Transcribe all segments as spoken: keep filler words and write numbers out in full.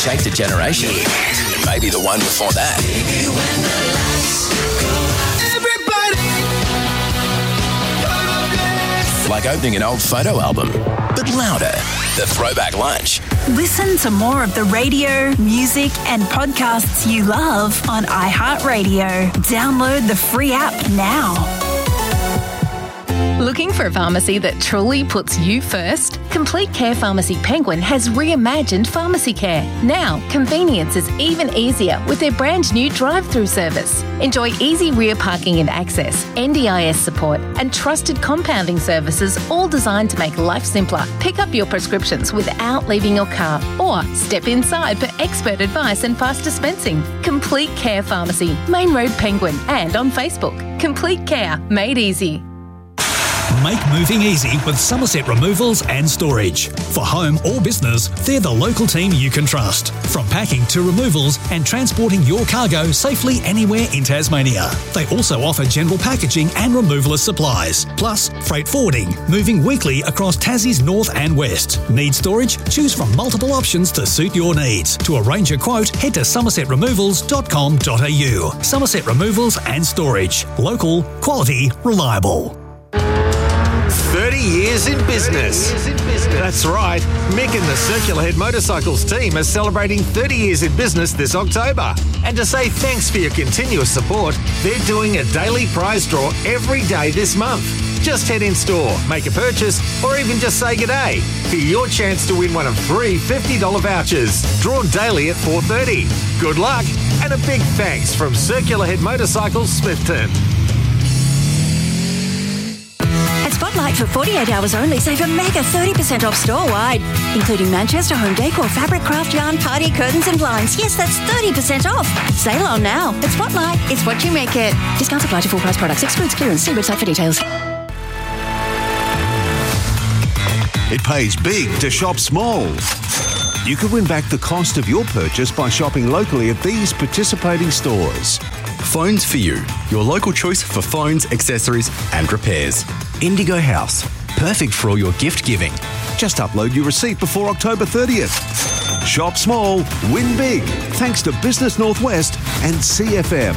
Shake the generation. Maybe the one before that. Like opening an old photo album, but louder. The Throwback Lunch. Listen to more of the radio, music and podcasts you love on iHeartRadio. Download the free app now. Looking for a pharmacy that truly puts you first? Complete Care Pharmacy Penguin has reimagined pharmacy care. Now, convenience is even easier with their brand new drive-through service. Enjoy easy rear parking and access, N D I S support, and trusted compounding services, all designed to make life simpler. Pick up your prescriptions without leaving your car, or step inside for expert advice and fast dispensing. Complete Care Pharmacy, Main Road Penguin, and on Facebook. Complete Care, made easy. Make moving easy with Somerset Removals and Storage. For home or business, they're the local team you can trust. From packing to removals and transporting your cargo safely anywhere in Tasmania. They also offer general packaging and removalist supplies, plus freight forwarding, moving weekly across Tassie's north and west. Need storage? Choose from multiple options to suit your needs. To arrange a quote, head to somerset removals dot com dot a u. Somerset Removals and Storage. Local, quality, reliable. thirty years in business. That's right. Mick and the Circular Head Motorcycles team are celebrating thirty years in business this October. And to say thanks for your continuous support, they're doing a daily prize draw every day this month. Just head in store, make a purchase, or even just say g'day for your chance to win one of three fifty dollars vouchers, drawn daily at four thirty. Good luck, and a big thanks from Circular Head Motorcycles Smithton. Spotlight for forty-eight hours only. Save a mega thirty percent off store-wide, including Manchester home decor, fabric, craft yarn, party curtains and blinds. Yes, that's thirty percent off. Sale on now. At Spotlight, it's what you make it. Discounts apply to full price products. Excludes clearance. See website for details. It pays big to shop small. You could win back the cost of your purchase by shopping locally at these participating stores. Phones for You, your local choice for phones, accessories and repairs. Indigo House, perfect for all your gift giving. Just upload your receipt before October thirtieth. Shop small, win big, thanks to Business Northwest and C F M.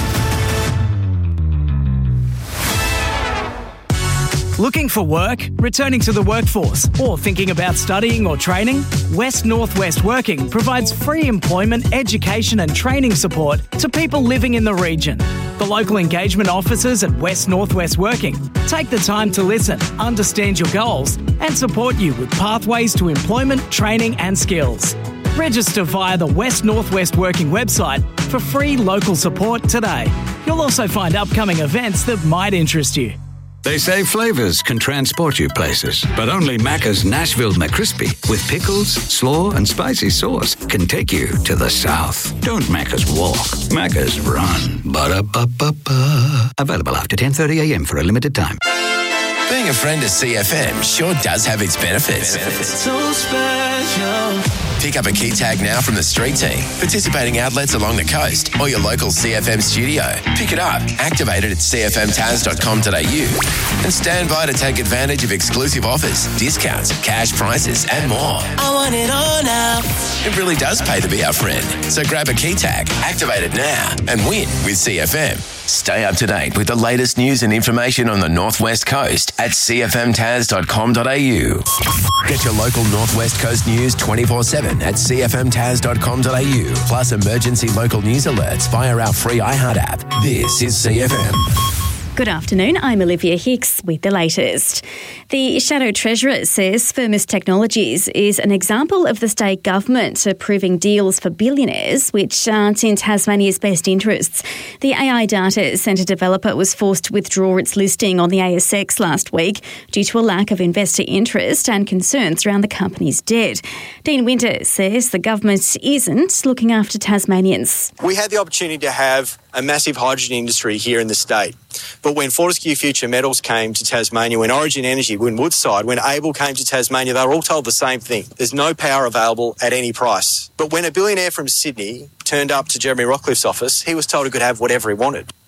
Looking for work, returning to the workforce, or thinking about studying or training? West Northwest Working provides free employment, education and training support to people living in the region. The local engagement officers at West Northwest Working take the time to listen, understand your goals and support you with pathways to employment, training and skills. Register via the West Northwest Working website for free local support today. You'll also find upcoming events that might interest you. They say flavours can transport you places, but only Macca's Nashville McCrispy with pickles, slaw and spicy sauce can take you to the south. Don't Macca's walk, Macca's run. Ba-da-ba-ba-ba. Available after ten thirty a m for a limited time. Being a friend of C F M sure does have its benefits. benefits. So special. Pick up a key tag now from the street team, participating outlets along the coast, or your local C F M studio. Pick it up, activate it at c f m taz dot com dot a u, and stand by to take advantage of exclusive offers, discounts, cash prices, and more. I want it all now. It really does pay to be our friend. So grab a key tag, activate it now, and win with C F M. Stay up to date with the latest news and information on the Northwest Coast at c f m taz dot com dot a u. Get your local Northwest Coast news twenty-four seven at c f m taz dot com dot a u, plus emergency local news alerts via our free iHeart app. This is C F M. Good afternoon, I'm Olivia Hicks with the latest. The Shadow Treasurer says Firmus Technologies is an example of the state government approving deals for billionaires which aren't in Tasmania's best interests. The A I data centre developer was forced to withdraw its listing on the A S X last week due to a lack of investor interest and concerns around the company's debt. Dean Winter says the government isn't looking after Tasmanians. We had the opportunity to have a massive hydrogen industry here in the state. But when Fortescue Future Metals came to Tasmania, when Origin Energy, when Woodside, when Able came to Tasmania, they were all told the same thing. There's no power available at any price. But when a billionaire from Sydney turned up to Jeremy Rockcliffe's office, he was told he could have whatever he wanted.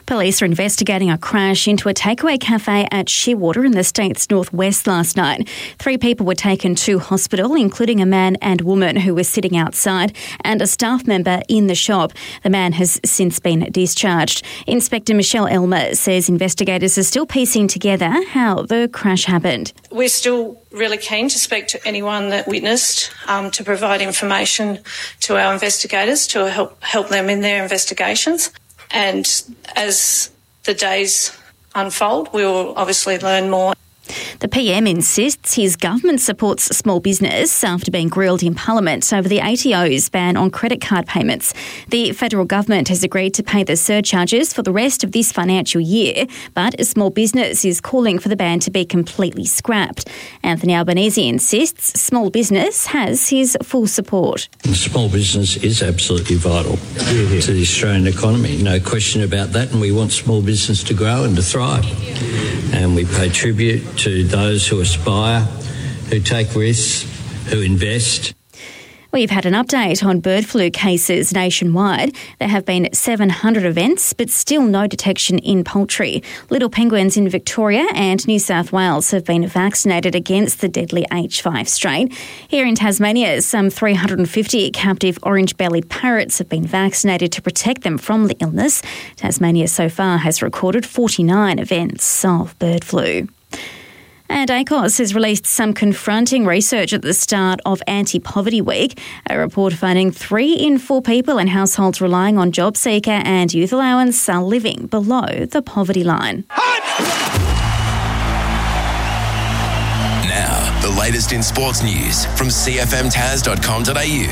Police are investigating a crash into a takeaway cafe at Shearwater in the state's northwest last night. Three people were taken to hospital, including a man and woman who were sitting outside and a staff member in the shop. The man has since been discharged. Inspector Michelle Elmer says investigators are still piecing together how the crash happened. We're still really keen to speak to anyone that witnessed, um, to provide information to our investigators to help help them in their investigations. And as the days unfold, we will obviously learn more. The P M insists his government supports small business after being grilled in Parliament over the A T O's ban on credit card payments. The federal government has agreed to pay the surcharges for the rest of this financial year, but a small business is calling for the ban to be completely scrapped. Anthony Albanese insists small business has his full support. Small business is absolutely vital to the Australian economy, no question about that, and we want small business to grow and to thrive. And we pay tribute to those who aspire, who take risks, who invest. We've had an update on bird flu cases nationwide. There have been seven hundred events, but still no detection in poultry. Little penguins in Victoria and New South Wales have been vaccinated against the deadly H five strain. Here in Tasmania, some three hundred fifty captive orange-bellied parrots have been vaccinated to protect them from the illness. Tasmania so far has recorded forty-nine events of bird flu. And A C O S has released some confronting research at the start of Anti-Poverty Week. A report finding three in four people in households relying on JobSeeker and youth allowance are living below the poverty line. Now, the latest in sports news from c f m taz dot com dot a u.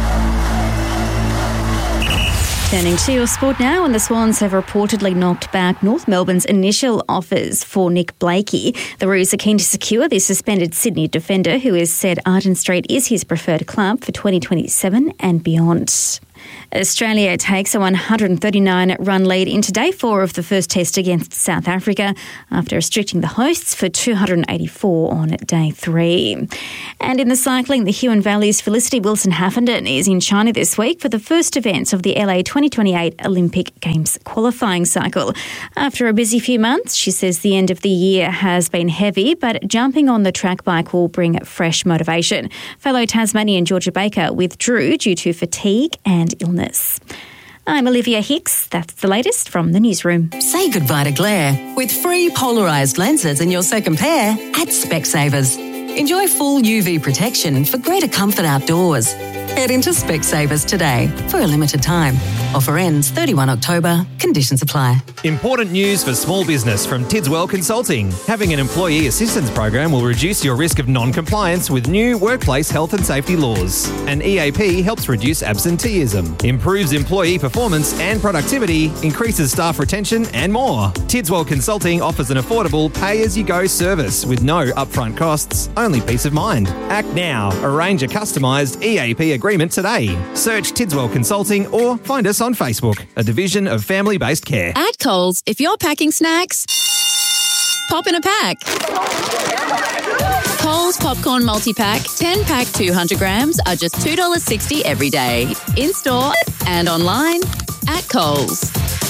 Turning to your sport now, and the Swans have reportedly knocked back North Melbourne's initial offers for Nick Blakey. The Roos are keen to secure the suspended Sydney defender, who has said Arden Street is his preferred club for twenty twenty-seven and beyond. Australia takes a one hundred thirty-nine run lead into day four of the first test against South Africa after restricting the hosts for two hundred eighty-four on day three. And in the cycling, the Huon Valley's Felicity Wilson-Haffenden is in China this week for the first events of the L A twenty twenty-eight Olympic Games qualifying cycle. After a busy few months, she says the end of the year has been heavy, but jumping on the track bike will bring fresh motivation. Fellow Tasmanian Georgia Baker withdrew due to fatigue and illness. I'm Olivia Hicks. That's the latest from the newsroom. Say goodbye to glare with free polarised lenses in your second pair at Specsavers. Enjoy full U V protection for greater comfort outdoors. Head into Specsavers today for a limited time. Offer ends thirty-first of October. Conditions apply. Important news for small business from Tidswell Consulting. Having an employee assistance program will reduce your risk of non-compliance with new workplace health and safety laws. And E A P helps reduce absenteeism, improves employee performance and productivity, increases staff retention and more. Tidswell Consulting offers an affordable pay-as-you-go service with no upfront costs, only peace of mind. Act now. Arrange a customised E A P agreement today. Search Tidswell Consulting or find us on Facebook, a division of family-based care. At Coles, if you're packing snacks, pop in a pack. Coles Popcorn Multi-Pack, ten pack two hundred grams are just two dollars sixty every day. In-store and online at Coles.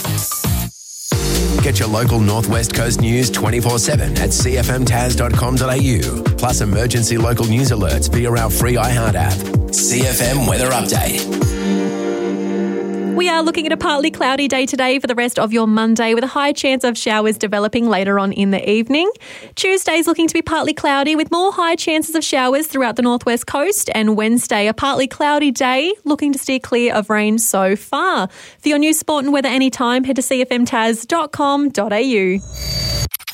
Get your local Northwest Coast news twenty-four seven at c f m taz dot com dot a u. Plus emergency local news alerts via our free iHeart app. C F M Weather Update. We are looking at a partly cloudy day today for the rest of your Monday, with a high chance of showers developing later on in the evening. Tuesday's looking to be partly cloudy with more high chances of showers throughout the northwest coast, and Wednesday a partly cloudy day, looking to steer clear of rain so far. For your news, sport and weather anytime, head to c f m taz dot com dot a u.